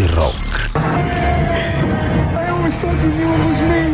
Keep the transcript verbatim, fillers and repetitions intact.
rock. I always thought you knew it was me.